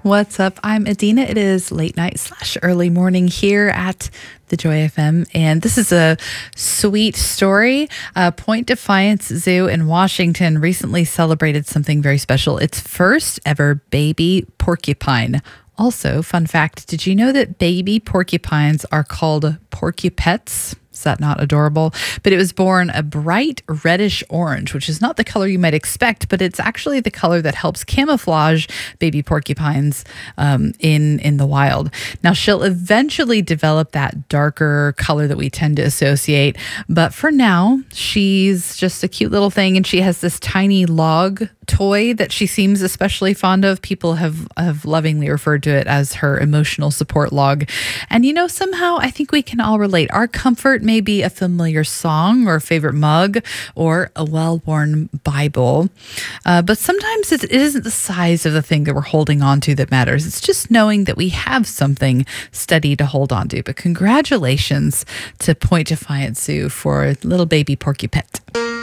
What's up? I'm Adina. It is late night / early morning here at the Joy FM, and this is a sweet story. Point Defiance Zoo in Washington recently celebrated something very special. Its first ever baby porcupine. Also, fun fact, did you know that baby porcupines are called porcupets? Is that not adorable? But it was born a bright reddish orange, which is not the color you might expect, but it's actually the color that helps camouflage baby porcupines in the wild. Now, she'll eventually develop that darker color that we tend to associate, but for now, she's just a cute little thing, and she has this tiny log toy that she seems especially fond of. People have lovingly referred to it as her emotional support log. And somehow I think we can all relate. Our comfort may be a familiar song or a favorite mug or a well-worn Bible. But sometimes it isn't the size of the thing that we're holding on to that matters. It's just knowing that we have something steady to hold on to. But congratulations to Point Defiance Zoo for little baby porcupet.